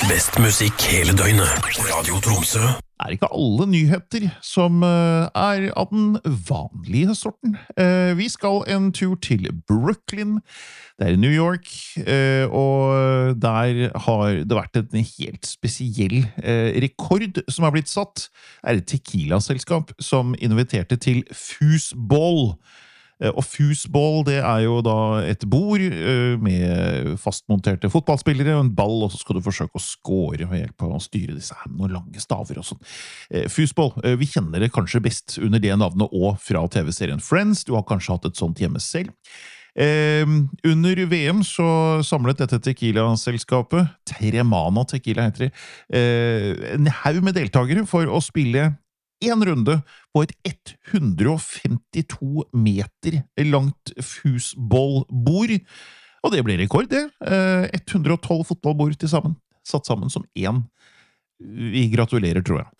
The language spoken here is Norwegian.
Best musikk hele døgnet. Radio Tromsø. Ikke alle nyheter som av den vanlige sorten. Vi skal en tur til Brooklyn, det i New York, og der har det vært en helt spesiell rekord som har blitt satt. Det et tequila-selskap som inviterte til foosball. Og foosball, det jo da et bord med fastmonterte fotballspillere og en ball, og så skal du forsøke å score ved hjelp av å styre disse her med noen lange staver og sånn. Foosball, vi kjenner det kanskje best under det navnet og fra TV-serien Friends. Du har kanskje hatt et sånt hjemme selv. Under VM så samlet dette tequila-selskapet, Teremana Tequila heter det, en haug med deltagere for å spille en runde på et 152 meter langt foosballbord, og det ble rekord det. 112 fotballbord til sammen, satt sammen som en. Vi gratulerer, tror jeg.